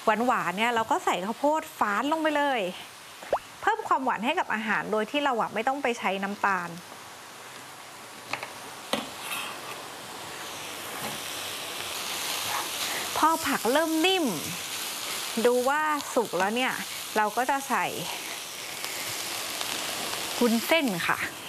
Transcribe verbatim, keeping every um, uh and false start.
หวานๆเนี่ยเราก็ใส่ข้าวโพดฝานลงไปเลยเพิ่มความหวานให้กับอาหารโดยที่เราอะไม่ต้องไปใช้น้ำตาลพอผักเริ่มนิ่มดูว่าสุกแล้วเนี่ยเราก็จะใส่วุ้นเส้นค่ะ